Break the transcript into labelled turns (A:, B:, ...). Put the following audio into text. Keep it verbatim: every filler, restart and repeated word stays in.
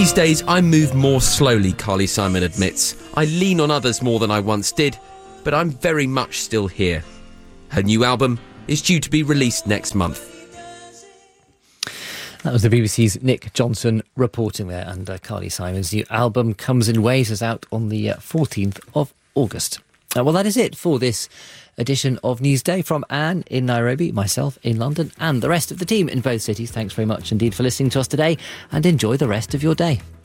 A: These days, I move more slowly, Carly Simon admits. I lean on others more than I once did, but I'm very much still here. Her new album is due to be released next month.
B: That was the B B C's Nick Johnson reporting there, and uh, Carly Simon's new album Comes in Waves is out on the uh, fourteenth of August. Uh, well, that is it for this edition of Newsday. From Anne in Nairobi, myself in London, and the rest of the team in both cities, thanks very much indeed for listening to us today, and enjoy the rest of your day.